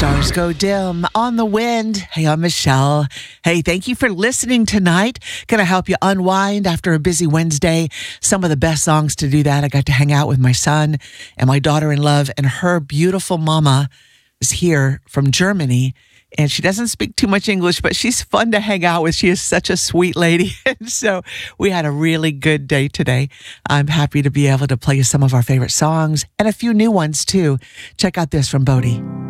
Stars go dim on the wind. Hey, I'm Michelle. Hey, thank you for listening tonight. Gonna help you unwind after a busy Wednesday. Some of the best songs to do that. I got to hang out with my son and my daughter-in-law, and her beautiful mama is here from Germany. And she doesn't speak too much English, but she's fun to hang out with. She is such a sweet lady. And so we had a really good day today. I'm happy to be able to play you some of our favorite songs and a few new ones too. Check out this from Bodie.